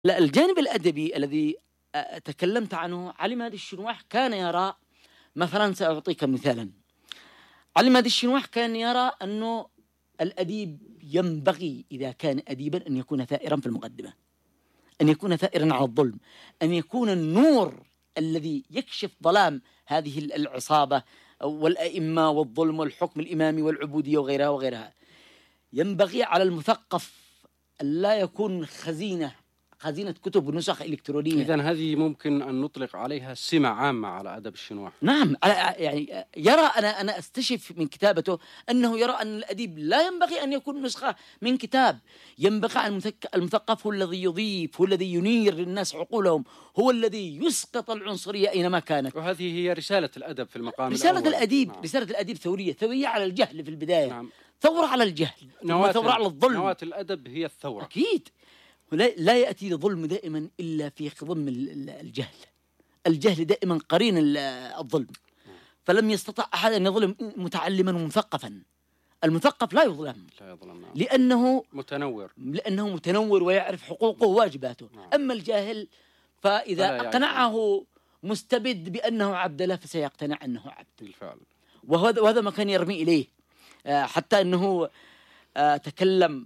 لا، الجانب الأدبي الذي تكلمت عنه، علي مهدي الشنواح كان يرى مثلا، سأعطيك مثالا. علي مهدي الشنواح كان يرى أنه الأديب ينبغي إذا كان أديبا أن يكون ثائرا في المقدمة، أن يكون ثائرا على الظلم، أن يكون النور الذي يكشف ظلام هذه العصابة والأئمة والظلم والحكم الإمامي والعبودية وغيرها وغيرها. ينبغي على المثقف أن لا يكون خزينة كتب ونسخ إلكترونية. إذن هذه ممكن أن نطلق عليها سمة عامة على أدب الشنواح. نعم، يعني يرى، أنا أستشف من كتابته أنه يرى أن الأديب لا ينبغي أن يكون نسخة من كتاب. ينبغي على المثقف هو الذي يضيف، هو الذي ينير للناس عقولهم، هو الذي يسقط العنصرية أينما كانت. وهذه هي رسالة الأدب في المقام رسالة الأول. الأديب. نعم. رسالة الأديب ثورية على الجهل في البداية. نعم. ثورة على الجهل، ثورة على الظلم. نواة الأدب هي الثورة. أكيد. لا يأتي الظلم دائما إلا في خضم الجهل. الجهل دائما قرين الظلم. فلم يستطع أحد أن يظلم متعلما ومثقفا. المثقف لا يظلم نعم. لأنه متنور ويعرف حقوقه وواجباته. نعم. أما الجاهل فإذا أقنعه مستبد بأنه عبد له فسيقتنع أنه عبد بالفعل. وهذا ما كان يرمي إليه. حتى أنه تكلم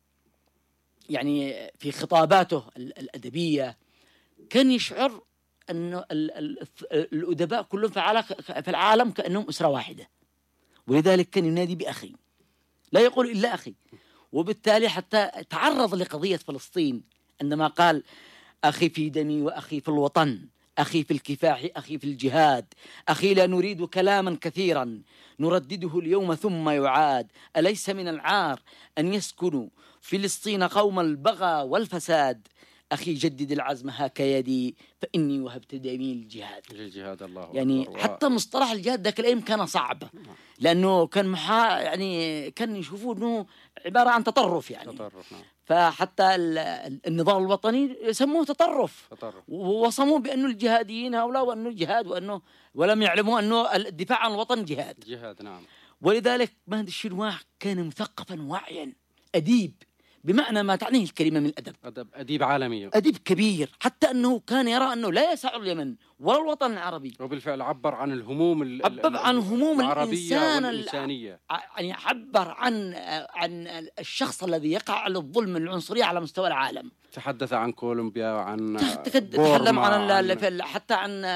يعني في خطاباته الأدبية، كان يشعر أن الأدباء كلهم في العالم كأنهم أسرة واحدة، ولذلك كان ينادي بأخي، لا يقول إلا أخي. وبالتالي حتى تعرض لقضية فلسطين عندما قال: أخي في دمي وأخي في الوطن، أخي في الكفاح، أخي في الجهاد، أخي لا نريد كلاما كثيرا نردده اليوم ثم يعاد، أليس من العار أن يسكنوا فلسطين قوم البغى والفساد، أخي جدد العزم هاك يدي فإني وهبت دمي للجهاد. الله يعني أكبر. حتى مصطلح الجهاد ذاك الأيام كان صعب، لأنه كان يعني كان يشوفوه أنه عبارة عن تطرف يعني. تطرف. نعم. فحتى النضال الوطني يسموه تطرف. ووصموه بأنه الجهاديين هؤلاء، وأنه الجهاد، ولم يعلموا أنه الدفاع عن الوطن جهاد. نعم. ولذلك مهدي الشنواح كان مثقفا واعيا، أديب بمعنى ما تعنيه الكلمة من الأدب. أديب عالمي، أديب كبير، حتى أنه كان يرى أنه لا يسع اليمن ولا الوطن العربي. وبالفعل عبر عن الهموم العربية والإنسانية. يعني عبر عن الشخص الذي يقع على الظلم العنصرية على مستوى العالم. تحدث عن كولومبيا وعن تكلم عن حتى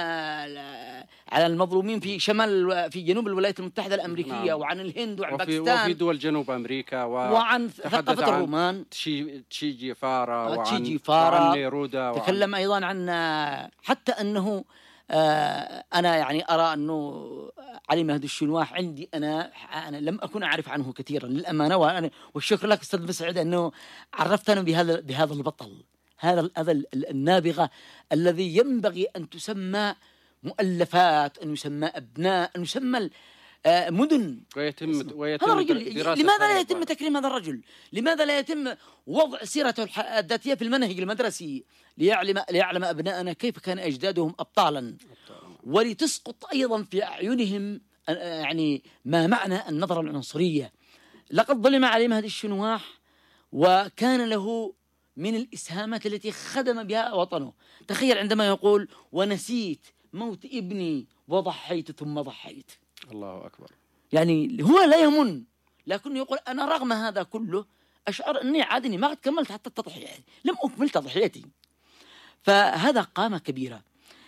على المظلومين في جنوب الولايات المتحدة الأمريكية. نعم. وعن الهند وعن باكستان وفي دول جنوب أمريكا وعن ثقافة الرومان، تشي جيفارا وعن نيرودا. تكلم أيضا عن حتى أنه أنا يعني أرى أنه علي مهدي الشنواح عندي أنا لم أكن أعرف عنه كثيرا للأمانة، والشكر لك أستاذ مسعود أنه عرفتنا بهذا البطل، هذا النابغة الذي ينبغي أن تسمى مؤلفات، أن يسمى أبناء، أن يسمى مدن، ويتم لماذا لا يتم تكريم هذا الرجل؟ لماذا لا يتم وضع سيرته الذاتية في المنهج المدرسي ليعلم أبناءنا كيف كان أجدادهم أبطالا، ولتسقط أيضا في أعينهم يعني ما معنى النظرة العنصرية. لقد ظلم علي مهدي الشنواح، وكان له من الإسهامات التي خدم بها وطنه. تخيل عندما يقول: ونسيت موت ابني وضحيت ثم ضحيت. الله أكبر. يعني هو لا يمن، لكنه يقول: أنا رغم هذا كله أشعر أني عادني ما قد كملت حتى التضحية، لم أكمل تضحيتي. فهذا قامة كبيرة.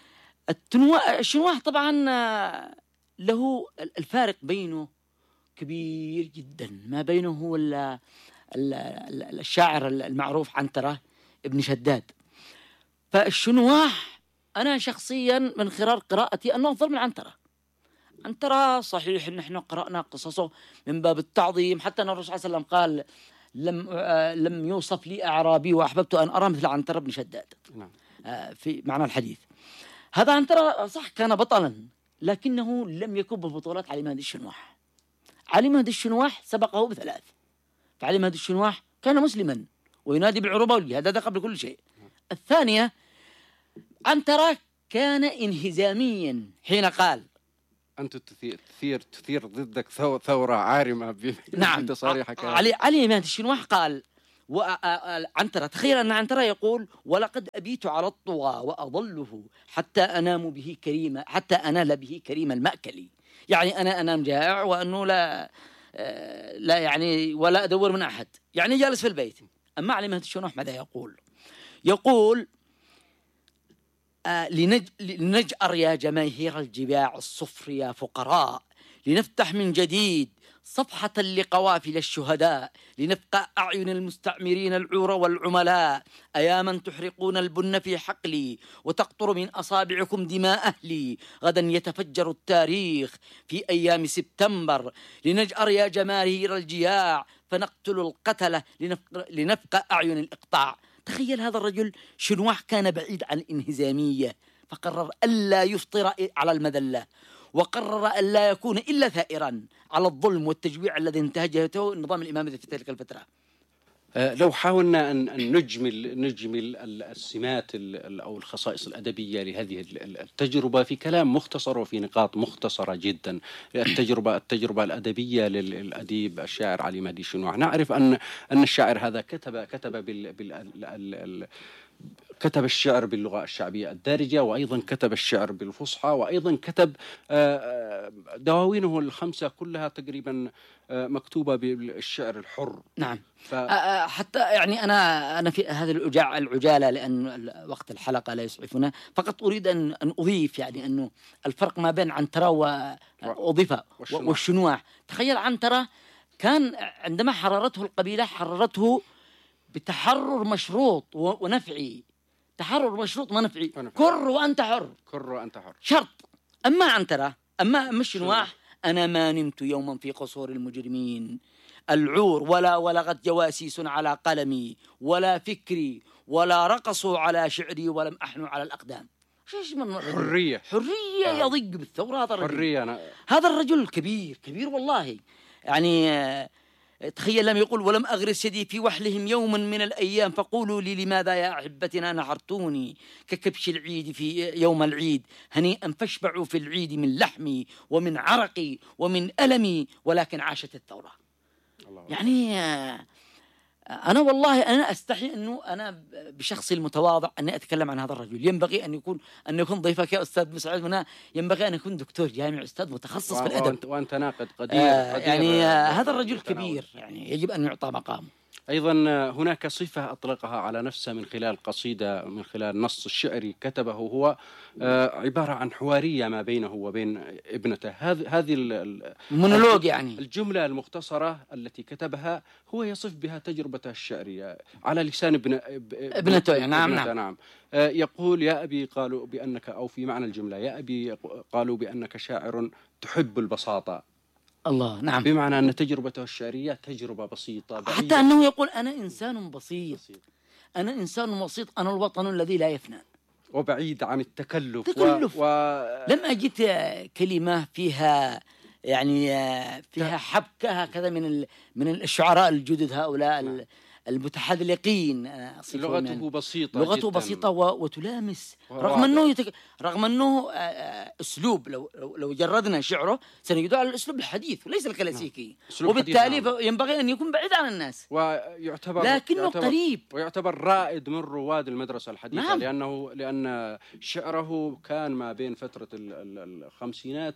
الشنواح طبعا له الفارق بينه كبير جدا، ما بينه هو الشاعر المعروف عنترة ابن شداد. فالشنواح أنا شخصيا من خلال قراءتي أنه أفضل من عنترة. صحيح إن نحن قرأنا قصصه من باب التعظيم، حتى أن الرسول صلى الله عليه وسلم قال: لم يوصف لي أعرابي وأحببت أن أرى مثل عنترة بن شداد. في معنى الحديث هذا. عنترة صح كان بطلا، لكنه لم يكن ببطولات علي مهدي الشنواح. علي مهدي الشنواح سبقه ب3. فعلي مهدي الشنواح كان مسلما وينادي بالعروبة والجهاد، هذا قبل كل شيء. الثانية، عنترة كان انهزاميا حين قال: أنت تثير ضدك ثورة عارمة. نعم. علي مهدي الشنواح قال: عنترة، تخيل أن عنترة يقول: ولقد أبيت على الطغى وأضله حتى أنام به كريما، حتى أنال به كريم المأكل. يعني أنا أنام جائع، وأنه لا يعني ولا أدور من أحد، يعني جالس في البيت. أما علمة الشنوح ماذا يقول؟ يقول: لنجأر يا جماهير الجباع الصفر يا فقراء، لنفتح من جديد صفحة لقوافل الشهداء، لنفقع أعين المستعمرين العور والعملاء، أيا من تحرقون البن في حقلي وتقطر من أصابعكم دماء أهلي، غدا يتفجر التاريخ في أيام سبتمبر، لنجأر يا جماهير الجياع فنقتل القتلة، لنفقع أعين الإقطاع. تخيل هذا الرجل شنواح كان بعيد عن الانهزامية، فقرر ألا يفطر على المذلة، وقرر ألا يكون إلا ثائرا على الظلم والتجويع الذي انتهجته النظام الإمامي في تلك الفترة. لو حاولنا أن نجمل السمات أو الخصائص الأدبية لهذه التجربة في كلام مختصر وفي نقاط مختصرة جدا. التجربة الأدبية للأديب الشاعر علي مهدي شنواح، نعرف أن الشاعر هذا كتب الشعر باللغة الشعبية الدارجة، وأيضا كتب الشعر بالفصحى، وأيضا كتب دواوينه الخمسة كلها تقريبا مكتوبة بالشعر الحر. نعم. حتى يعني أنا في هذه العجالة، لأن وقت الحلقة لا يسعفنا، فقط أريد أن أضيف يعني أنه الفرق ما بين عنترة وأضيف والشنواح. تخيل عنترة كان عندما حررته القبيلة حررته بتحرر مشروط ونفعي، تحرر مشروط ونفعي، كر وأنت حر، شرط. أما عنترة، أما الشنواح: أنا ما نمت يوما في قصور المجرمين العور، ولا ولغت جواسيس على قلمي، ولا فكري، ولا رقصوا على شعري، ولم أحنوا على الأقدام. حرية يضيق بالثورة هذا الرجل. حرية. هذا الرجل كبير والله. يعني تخيل لم يقول: ولم أغرس يدي في وحلهم يوما من الأيام فقولوا لي لماذا يا أحبتنا نحرتوني ككبش العيد في يوم العيد، هنيئا فاشبعوا في العيد من لحمي ومن عرقي ومن ألمي، ولكن عاشت الثورة. يعني أنا والله أنا أستحي أنه أنا بشخصي المتواضع أني أتكلم عن هذا الرجل. ينبغي أن يكون ضيفك يا أستاذ مسعود هنا، ينبغي أن يكون دكتور جامعي أستاذ متخصص في الأدب، وأنت ناقد قدير. يعني هذا الرجل كبير، يعني يجب أن يعطى مقام. أيضا هناك صفة أطلقها على نفسه من خلال قصيدة، من خلال نص الشعري كتبه هو، عبارة عن حوارية ما بينه وبين ابنته. هذه المونولوج، يعني الجملة المختصرة التي كتبها هو يصف بها تجربته الشعرية على لسان ابنته. نعم. يقول: يا أبي قالوا بأنك، أو في معنى الجملة: يا أبي قالوا بأنك شاعر تحب البساطة. الله. نعم. بمعنى أن تجربته الشعرية تجربة بسيطة بعيدة. حتى أنه يقول: أنا إنسان بسيط، أنا إنسان بسيط، أنا الوطن الذي لا يفنى، وبعيد عن التكلف. لم أجد كلمة فيها يعني فيها حبكة هكذا من الشعراء الجدد هؤلاء المتحذلقين. لغته بسيطة، لغته بسيطة وتلامس، رغم أنه أسلوب، لو جردنا شعره سنجده على الأسلوب الحديث وليس الكلاسيكي، وبالتالي ينبغي أن يكون بعيد عن الناس، لكنه قريب، ويعتبر رائد من رواد المدرسة الحديثة. لأن شعره كان ما بين فترة الخمسينات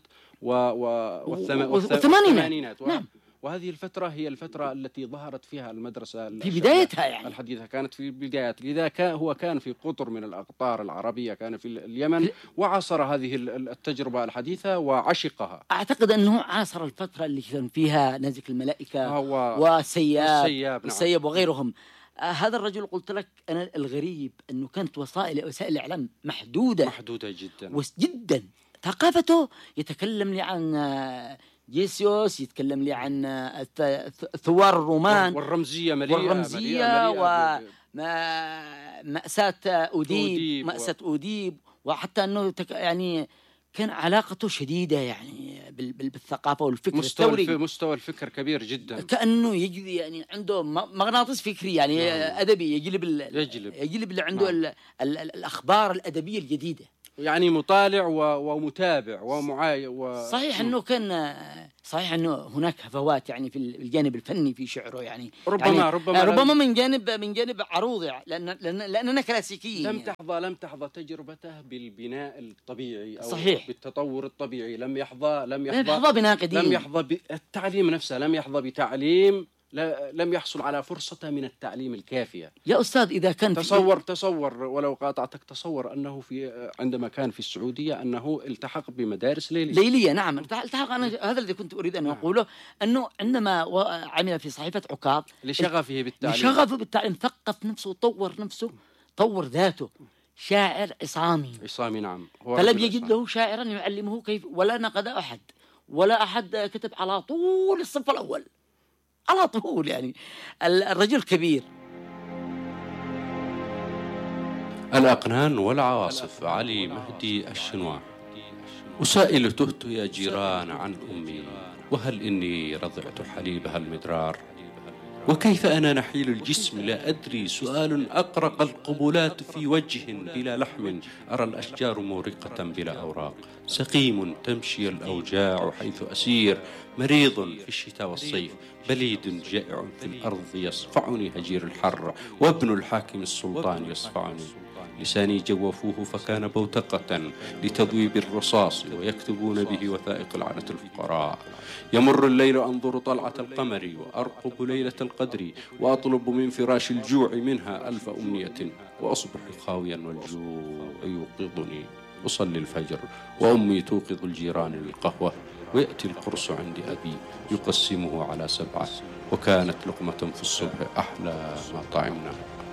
والثمانينات. نعم. وهذه الفترة هي الفترة التي ظهرت فيها المدرسة في بدايتها، يعني الحديثة كانت في بدايات. لذا هو كان في قطر من الأقطار العربية، كان في اليمن، وعاصر هذه التجربة الحديثة وعشقها. أعتقد أنه عاصر الفترة اللي كان فيها نازك الملائكة والسياب وغيرهم. هذا الرجل قلت لك أنا الغريب أنه كانت وسائل الإعلام محدودة جدا. ثقافته يتكلم لي عن جيسيوس، يتكلم لي عن ثوار الرومان والرمزية ومأساة أوديب، وحتى أنه يعني كان علاقته شديدة يعني بالثقافة والفكر الثوري. مستوى الفكر كبير جدا، كأنه يجلب، يعني عنده مغناطيس فكري، يعني أدبي، يجلب اللي عنده الأخبار الأدبية الجديدة. يعني مطالع ومتابع صحيح أنه هناك هفوات يعني في الجانب الفني في شعره، يعني ربما من جانب عروض، لأننا كلاسيكيين. لم تحظى تجربته بالبناء الطبيعي أو صحيح. بالتطور الطبيعي، لم يحظى بناقدين، لم يحظى بالتعليم نفسه، لم يحظى بتعليم، لم يحصل على فرصة من التعليم الكافية. يا أستاذ إذا كان تصور ولو قاطعتك، تصور أنه عندما كان في السعودية أنه التحق بمدارس ليلية. نعم التحق. أنا هذا الذي كنت أريد أن أقوله، أنه عندما عمل في صحيفة عكاظ لشغفه بالتعليم ثقف نفسه وطور نفسه، طور ذاته. شاعر عصامي نعم، فلم يجد له شاعرا يعلمه كيف، ولا نقد أحد، ولا أحد كتب على طول الصف الأول، على طول. يعني الرجل كبير. الأقنان والعواصف، علي مهدي الشنواه. أسائل تهت يا جيران عن أمي، وهل إني رضعت حليبها المدرار؟ وكيف أنا نحيل الجسم لا أدري، سؤال أقرق القبلات في وجه بلا لحم، أرى الأشجار مورقة بلا أوراق، سقيم تمشي الأوجاع حيث أسير، مريض في الشتاء والصيف، بليد جائع في الأرض يصفعني هجير الحر، وابن الحاكم السلطان يصفعني. لساني جوفوه فكان بوتقة لتذويب الرصاص، ويكتبون به وثائق لعنة الفقراء. يمر الليل أنظر طلعة القمر، وأرقب ليلة القدر، وأطلب من فراش الجوع منها ألف أمنية، وأصبح خاويا والجوع يوقظني. أصلي الفجر وأمي توقظ الجيران للقهوة، ويأتي القرص عند أبي يقسمه على 7، وكانت لقمة في الصبح أحلى ما طعمنا.